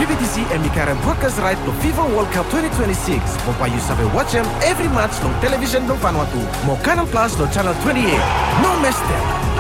PBTC emikarang broadcast right to FIFA World Cup 2026. Mopayu sabe watch every match no television no Vanuatu. Mo Canal Plus no channel 28. No mess them.